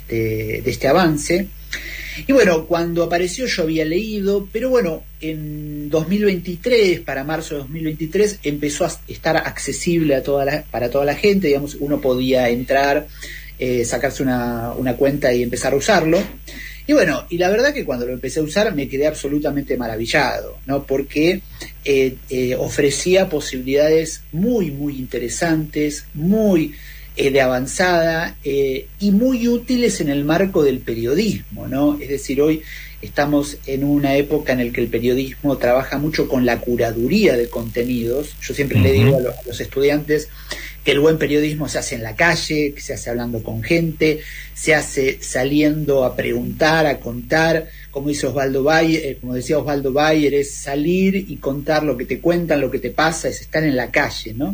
de este avance. Y bueno, cuando apareció yo había leído, pero bueno, en 2023, para marzo de 2023, empezó a estar accesible para toda la gente, digamos, uno podía entrar, sacarse una cuenta y empezar a usarlo. Y bueno, y la verdad que cuando lo empecé a usar me quedé absolutamente maravillado, ¿no? Porque ofrecía posibilidades muy, muy interesantes, muy de avanzada y muy útiles en el marco del periodismo, ¿no? Es decir, hoy estamos en una época en la que el periodismo trabaja mucho con la curaduría de contenidos. Yo siempre le digo a los estudiantes que el buen periodismo se hace en la calle, que se hace hablando con gente, se hace saliendo a preguntar, a contar, como dice Osvaldo Bayer, como decía Osvaldo Bayer, es salir y contar lo que te cuentan, lo que te pasa, es estar en la calle, ¿no?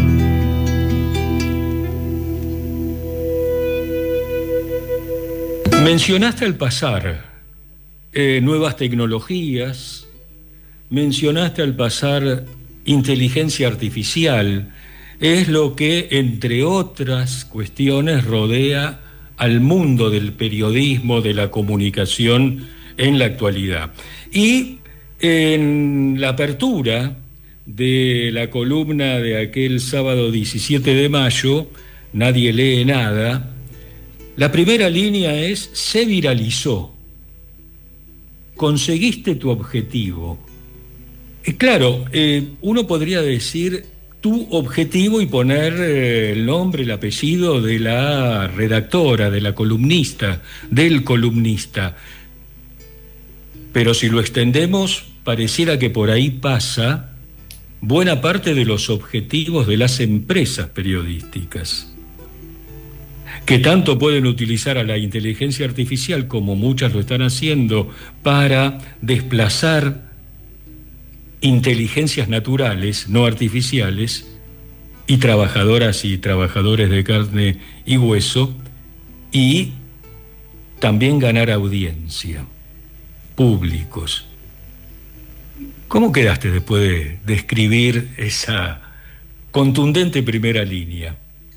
Mencionaste al pasar nuevas tecnologías, mencionaste al pasar inteligencia artificial, es lo que, entre otras cuestiones, rodea al mundo del periodismo, de la comunicación en la actualidad. Y en la apertura de la columna de aquel sábado 17 de mayo, Nadie lee nada, la primera línea es: se viralizó, conseguiste tu objetivo. Claro, uno podría decir tu objetivo y poner el nombre, el apellido de la redactora, de la columnista, del columnista. Pero si lo extendemos, pareciera que por ahí pasa buena parte de los objetivos de las empresas periodísticas, que tanto pueden utilizar a la inteligencia artificial, como muchas lo están haciendo, para desplazar inteligencias naturales, no artificiales, y trabajadoras y trabajadores de carne y hueso, y también ganar audiencia, públicos. ¿Cómo quedaste después de escribir esa contundente primera línea?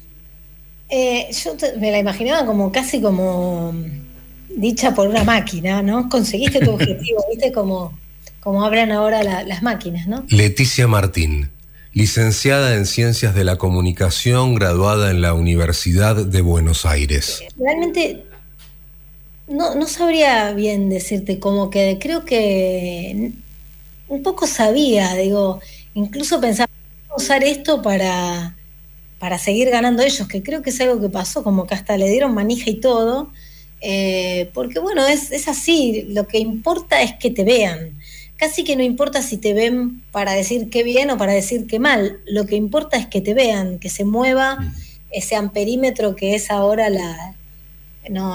Yo me la imaginaba como casi como dicha por una máquina, ¿no? Conseguiste tu objetivo, ¿viste? Como hablan ahora las máquinas, ¿no? Leticia Martín, licenciada en Ciencias de la Comunicación, graduada en la Universidad de Buenos Aires. Realmente no sabría bien decirte cómo quedé. Creo que un poco sabía, digo, incluso pensaba usar esto para seguir ganando ellos, que creo que es algo que pasó, como que hasta le dieron manija y todo, porque bueno, es así, lo que importa es que te vean. Casi que no importa si te ven para decir qué bien o para decir qué mal, lo que importa es que te vean, que se mueva ese amperímetro que es ahora no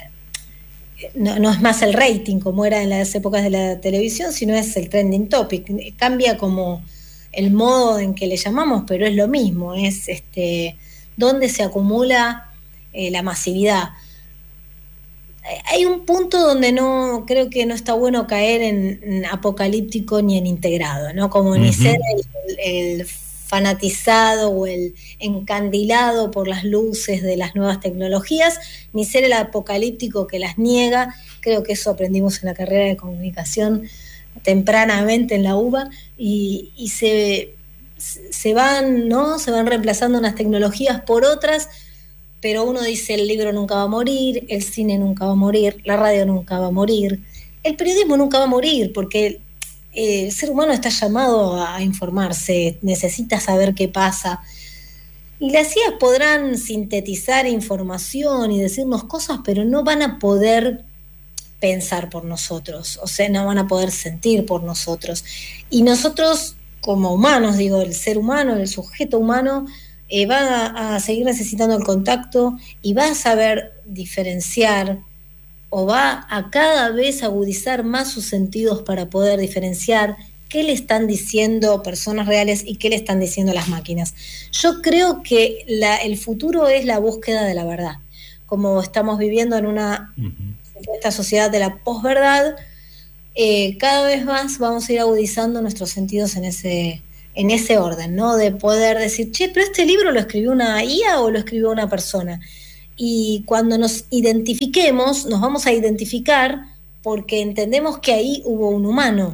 es más el rating como era en las épocas de la televisión, sino es el trending topic. Cambia como el modo en que le llamamos, pero es lo mismo, es donde se acumula la masividad. Hay un punto donde creo que no está bueno caer en apocalíptico ni en integrado, ¿no? Como ni ser el fanatizado o el encandilado por las luces de las nuevas tecnologías, ni ser el apocalíptico que las niega. Creo que eso aprendimos en la carrera de comunicación tempranamente en la UBA, y se van, ¿no? Se van reemplazando unas tecnologías por otras, pero uno dice: el libro nunca va a morir, el cine nunca va a morir, la radio nunca va a morir, el periodismo nunca va a morir, porque el ser humano está llamado a informarse, necesita saber qué pasa, y las IAs podrán sintetizar información y decirnos cosas, pero no van a poder pensar por nosotros, o sea, no van a poder sentir por nosotros. Y nosotros, como humanos, digo, el ser humano, el sujeto humano, va a seguir necesitando el contacto y va a saber diferenciar, o va a cada vez agudizar más sus sentidos para poder diferenciar qué le están diciendo personas reales y qué le están diciendo las máquinas. Yo creo que el futuro es la búsqueda de la verdad. Como estamos viviendo en esta sociedad de la posverdad, cada vez más vamos a ir agudizando nuestros sentidos en ese orden, ¿no? De poder decir, che, pero este libro lo escribió una IA o lo escribió una persona. y cuando nos identifiquemos, nos vamos a identificar porque entendemos que ahí hubo un humano.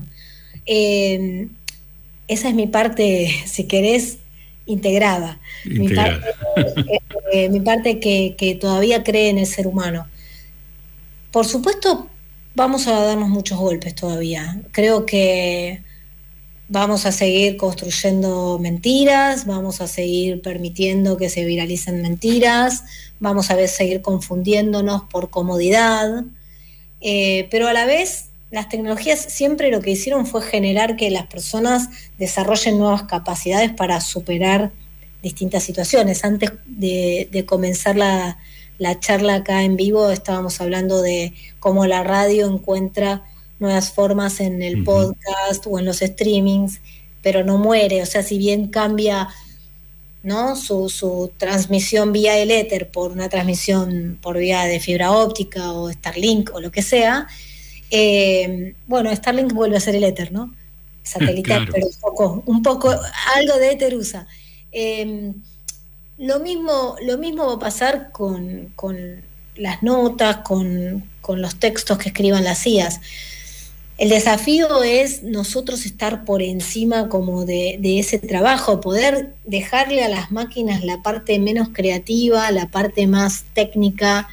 Esa es mi parte, si querés, integrada. Mi parte que todavía cree en el ser humano. Por supuesto, vamos a darnos muchos golpes todavía. Creo que vamos a seguir construyendo mentiras, vamos a seguir permitiendo que se viralicen mentiras, vamos a seguir confundiéndonos por comodidad, pero a la vez las tecnologías siempre lo que hicieron fue generar que las personas desarrollen nuevas capacidades para superar distintas situaciones. Antes de comenzar la charla acá en vivo estábamos hablando de cómo la radio encuentra nuevas formas en el podcast o en los streamings, pero no muere. O sea, si bien cambia, ¿no?, su transmisión vía el éter por una transmisión por vía de fibra óptica o Starlink o lo que sea, bueno, Starlink vuelve a ser el éter, ¿no? Satelital, claro. Pero un poco algo de éter usa. Lo mismo va a pasar con las notas, con los textos que escriban las IAs. El desafío es nosotros estar por encima como de ese trabajo, poder dejarle a las máquinas la parte menos creativa, la parte más técnica,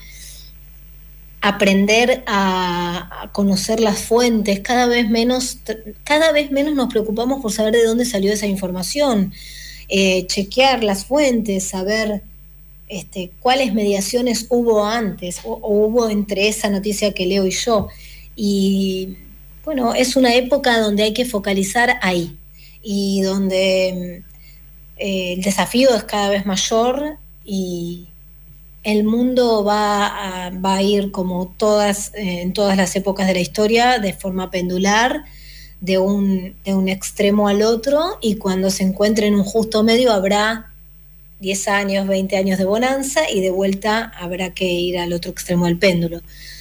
aprender a conocer las fuentes. Cada vez menos nos preocupamos por saber de dónde salió esa información, chequear las fuentes, saber cuáles mediaciones hubo antes o hubo entre esa noticia que leo y yo. Y bueno, es una época donde hay que focalizar ahí y donde el desafío es cada vez mayor y el mundo va a ir como en todas las épocas de la historia, de forma pendular, de un extremo al otro, y cuando se encuentre en un justo medio habrá 10 años, 20 años de bonanza y de vuelta habrá que ir al otro extremo del péndulo.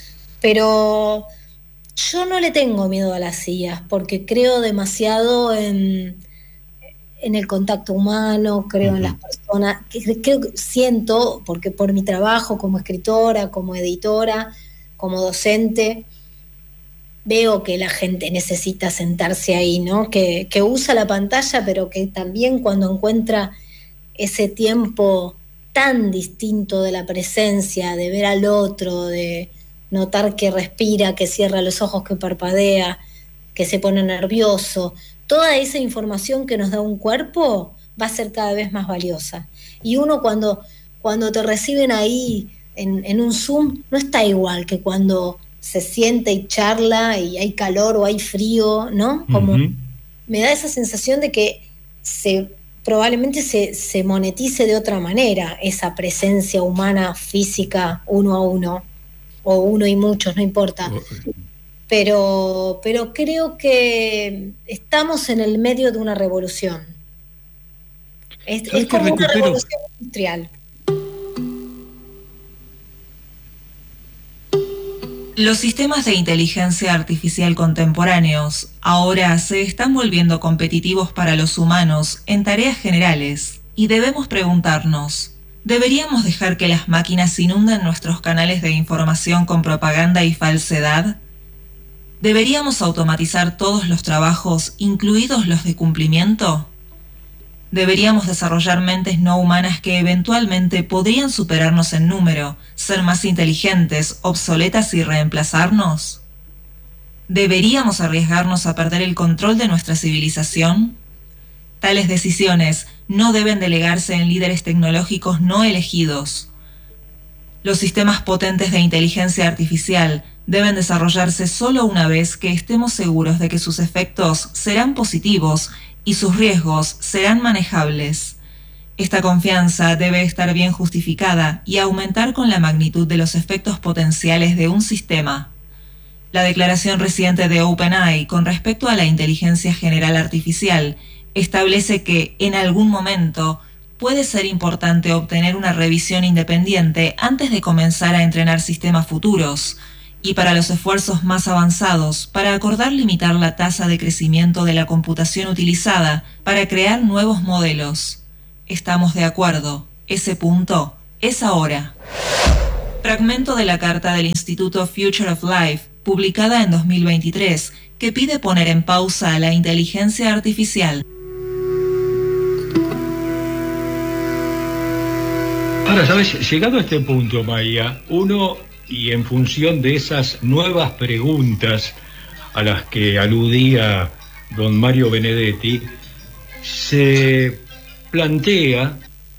Pero yo no le tengo miedo a las IAs porque creo demasiado en el contacto humano, creo en las personas, siento, porque por mi trabajo como escritora, como editora, como docente, veo que la gente necesita sentarse ahí, ¿no? Que usa la pantalla, pero que también cuando encuentra ese tiempo tan distinto de la presencia, de ver al otro, de notar que respira, que cierra los ojos, que parpadea, que se pone nervioso, toda esa información que nos da un cuerpo va a ser cada vez más valiosa. Y uno cuando te reciben ahí en un Zoom, no está igual que cuando se siente y charla y hay calor o hay frío, ¿no? Como me da esa sensación de que probablemente se monetice de otra manera esa presencia humana, física, uno a uno, o uno y muchos, no importa. Pero creo que estamos en el medio de una revolución. Es como una revolución industrial. Los sistemas de inteligencia artificial contemporáneos ahora se están volviendo competitivos para los humanos en tareas generales, y debemos preguntarnos, ¿deberíamos dejar que las máquinas inunden nuestros canales de información con propaganda y falsedad? ¿Deberíamos automatizar todos los trabajos, incluidos los de cumplimiento? ¿Deberíamos desarrollar mentes no humanas que eventualmente podrían superarnos en número, ser más inteligentes, obsoletas y reemplazarnos? ¿Deberíamos arriesgarnos a perder el control de nuestra civilización? Tales decisiones no deben delegarse en líderes tecnológicos no elegidos. Los sistemas potentes de inteligencia artificial deben desarrollarse solo una vez que estemos seguros de que sus efectos serán positivos y sus riesgos serán manejables. Esta confianza debe estar bien justificada y aumentar con la magnitud de los efectos potenciales de un sistema. La declaración reciente de OpenAI con respecto a la inteligencia general artificial establece que, en algún momento, puede ser importante obtener una revisión independiente antes de comenzar a entrenar sistemas futuros, y para los esfuerzos más avanzados, para acordar limitar la tasa de crecimiento de la computación utilizada para crear nuevos modelos. Estamos de acuerdo, ese punto Es ahora. Fragmento de la carta del Instituto Future of Life, publicada en 2023, que pide poner en pausa a la inteligencia artificial. Ahora, ¿sabes? Llegado a este punto, Maya, uno, y en función de esas nuevas preguntas a las que aludía don Mario Benedetti, se plantea,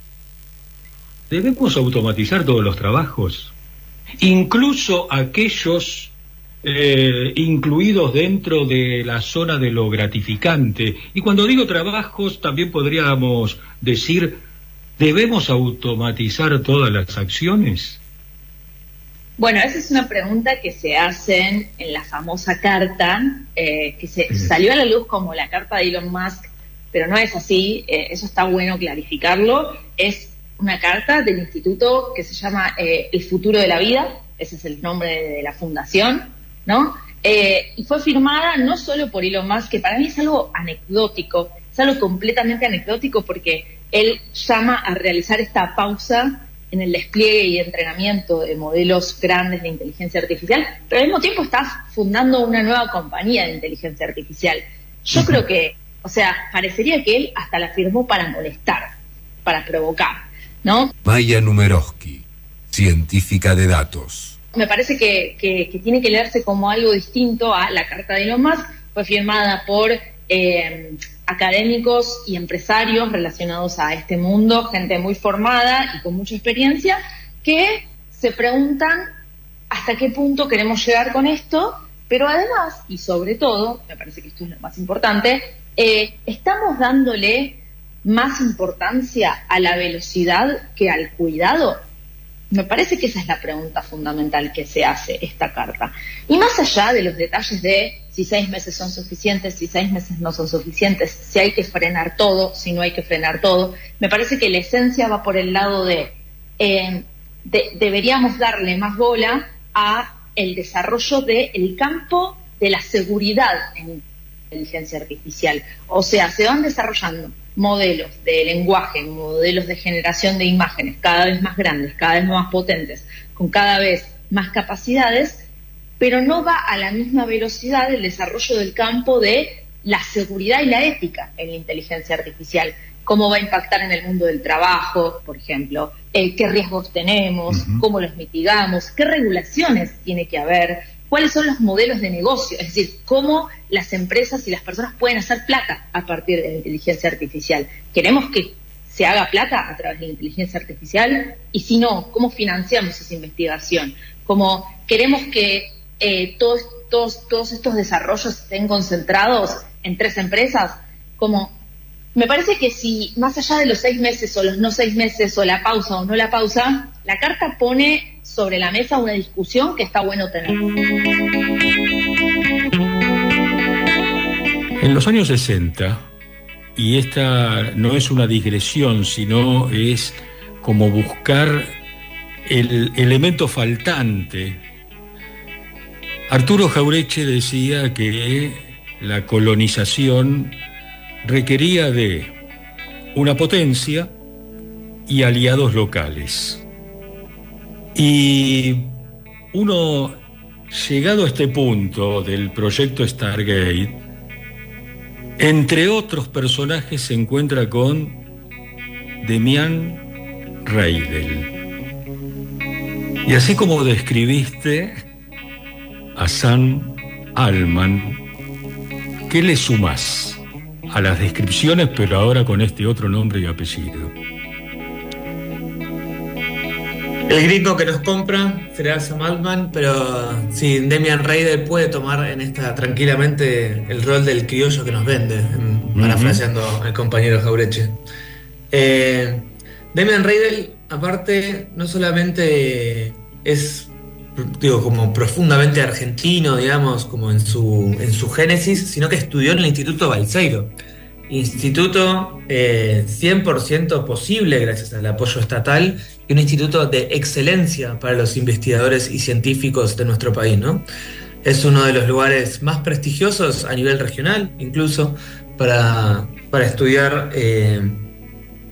¿debemos automatizar todos los trabajos? Incluso aquellos incluidos dentro de la zona de lo gratificante. Y cuando digo trabajos, también podríamos decir, ¿debemos automatizar todas las acciones? Bueno, esa es una pregunta que se hacen en la famosa carta, que salió a la luz como la carta de Elon Musk, pero no es así, eso está bueno clarificarlo. Es una carta del instituto que se llama El Futuro de la Vida, ese es el nombre de la fundación, ¿no? Y fue firmada no solo por Elon Musk, que para mí es algo anecdótico, es algo completamente anecdótico porque él llama a realizar esta pausa en el despliegue y entrenamiento de modelos grandes de inteligencia artificial, pero al mismo tiempo está fundando una nueva compañía de inteligencia artificial. Yo creo que, o sea, parecería que él hasta la firmó para molestar, para provocar, ¿no? Maya Numerovsky, científica de datos. Me parece que tiene que leerse como algo distinto a la carta de Elon Musk. Fue firmada por académicos y empresarios relacionados a este mundo, gente muy formada y con mucha experiencia, que se preguntan hasta qué punto queremos llegar con esto, pero además, y sobre todo, me parece que esto es lo más importante, ¿estamos dándole más importancia a la velocidad que al cuidado? Me parece que esa es la pregunta fundamental que se hace esta carta. Y más allá de los detalles de si 6 meses son suficientes, si 6 meses no son suficientes, si hay que frenar todo, si no hay que frenar todo, me parece que la esencia va por el lado de deberíamos darle más bola a el desarrollo del campo de la seguridad en inteligencia artificial. O sea, se van desarrollando modelos de lenguaje, modelos de generación de imágenes cada vez más grandes, cada vez más potentes, con cada vez más capacidades, pero no va a la misma velocidad el desarrollo del campo de la seguridad y la ética en la inteligencia artificial. Cómo va a impactar en el mundo del trabajo, por ejemplo, qué riesgos tenemos, cómo los mitigamos, qué regulaciones tiene que haber, cuáles son los modelos de negocio, es decir, cómo las empresas y las personas pueden hacer plata a partir de la inteligencia artificial. ¿Queremos que se haga plata a través de la inteligencia artificial? Y si no, ¿cómo financiamos esa investigación? ¿Cómo queremos que todos estos desarrollos estén concentrados en 3 empresas? Me parece que si, más allá de los 6 meses o los no 6 meses, o la pausa o no la pausa, la carta pone sobre la mesa una discusión que está bueno tener. En los años 60, y esta no es una digresión, sino es como buscar el elemento faltante, Arturo Jauretche decía que la colonización requería de una potencia y aliados locales. Y uno, llegado a este punto del proyecto Stargate, entre otros personajes se encuentra con Demian Reidel. Y así como describiste a Sam Altman, ¿qué le sumás a las descripciones, pero ahora con este otro nombre y apellido? El gringo que nos compra será Sam Altman, pero sí, Demian Reidel puede tomar en esta tranquilamente el rol del criollo que nos vende, parafraseando al compañero Jauretche. Demian Reidel, aparte, no solamente es, como profundamente argentino, digamos, como en su génesis, sino que estudió en el Instituto Balseiro. Instituto 100% posible gracias al apoyo estatal y un instituto de excelencia para los investigadores y científicos de nuestro país, ¿no? Es uno de los lugares más prestigiosos a nivel regional, incluso para estudiar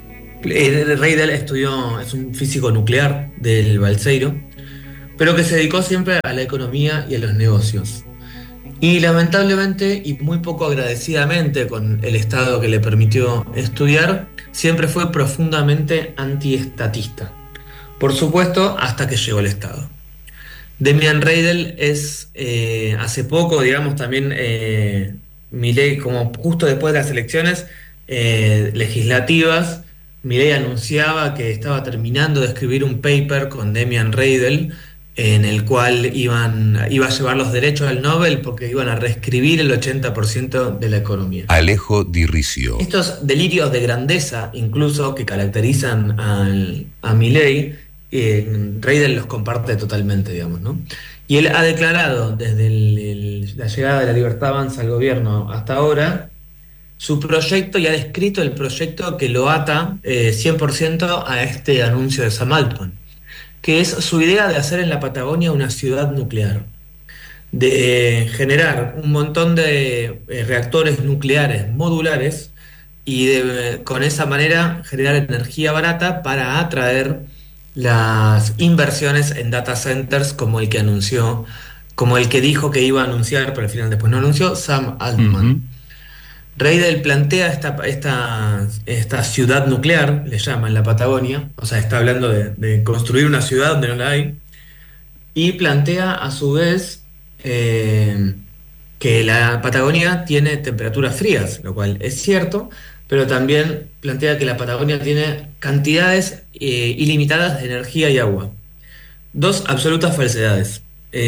Reidel es un físico nuclear del Balseiro, pero que se dedicó siempre a la economía y a los negocios. Y lamentablemente, y muy poco agradecidamente con el Estado que le permitió estudiar, siempre fue profundamente antiestatista. Por supuesto, hasta que llegó el Estado. Demian Reidel es, hace poco, digamos, también Milei, como justo después de las elecciones legislativas, Milei anunciaba que estaba terminando de escribir un paper con Demian Reidel en el cual iba a llevar los derechos al Nobel porque iban a reescribir el 80% de la economía. Alejo Di Riccio. Estos delirios de grandeza, incluso, que caracterizan a Milei, Reidel los comparte totalmente, digamos, ¿no? Y él ha declarado desde la llegada de la Libertad Avanza al gobierno hasta ahora su proyecto, y ha descrito el proyecto que lo ata 100% a este anuncio de Sam Altman, que es su idea de hacer en la Patagonia una ciudad nuclear, de generar un montón de reactores nucleares modulares y con esa manera generar energía barata para atraer las inversiones en data centers como el que dijo que iba a anunciar, pero al final después no anunció, Sam Altman. Uh-huh. Reidel plantea esta ciudad nuclear, le llama, en la Patagonia, o sea, está hablando de construir una ciudad donde no la hay, y plantea a su vez que la Patagonia tiene temperaturas frías, lo cual es cierto, pero también plantea que la Patagonia tiene cantidades ilimitadas de energía y agua. Dos absolutas falsedades.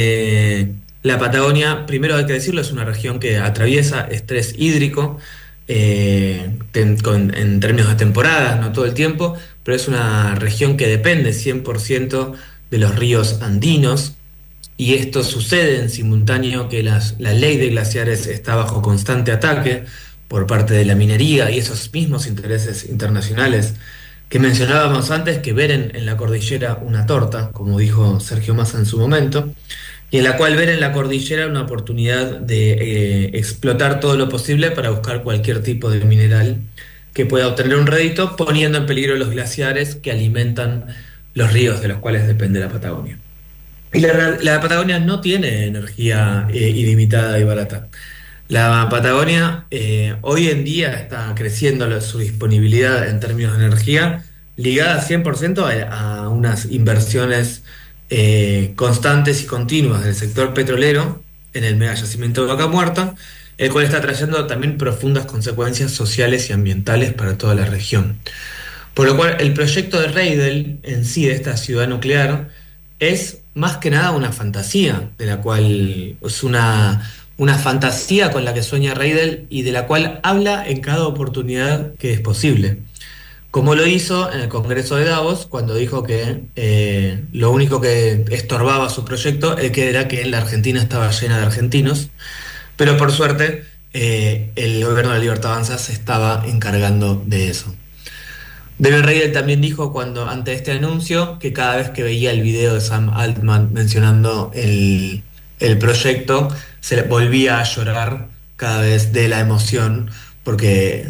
La Patagonia, primero hay que decirlo, es una región que atraviesa estrés hídrico en términos de temporadas, no todo el tiempo, pero es una región que depende 100% de los ríos andinos, y esto sucede en simultáneo que la ley de glaciares está bajo constante ataque por parte de la minería y esos mismos intereses internacionales que mencionábamos antes, que ven en la cordillera una torta, como dijo Sergio Massa en su momento, y en la cual ven en la cordillera una oportunidad de explotar todo lo posible para buscar cualquier tipo de mineral que pueda obtener un rédito, poniendo en peligro los glaciares que alimentan los ríos de los cuales depende la Patagonia. Y la Patagonia no tiene energía ilimitada y barata. La Patagonia hoy en día está creciendo su disponibilidad en términos de energía, ligada 100% a unas inversiones constantes y continuas del sector petrolero en el megayacimiento de Vaca Muerta, el cual está trayendo también profundas consecuencias sociales y ambientales para toda la región. Por lo cual el proyecto de Reidel en sí, de esta ciudad nuclear, es más que nada una fantasía, de la cual es una fantasía con la que sueña Reidel y de la cual habla en cada oportunidad que es posible. Como lo hizo en el Congreso de Davos, cuando dijo que lo único que estorbaba su proyecto era que la Argentina estaba llena de argentinos, pero por suerte el gobierno de la Libertad Avanza se estaba encargando de eso. Demian Reidel también dijo ante este anuncio que cada vez que veía el video de Sam Altman mencionando el proyecto, se volvía a llorar cada vez de la emoción, porque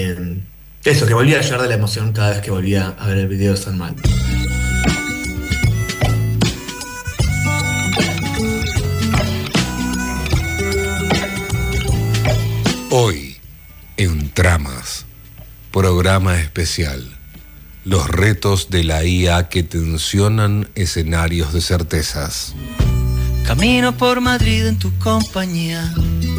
que volvía a llorar de la emoción cada vez que volvía a ver el video de Sam Altman. Hoy, en Tramas, programa especial. Los retos de la IA que tensionan escenarios de certezas. Camino por Madrid en tu compañía.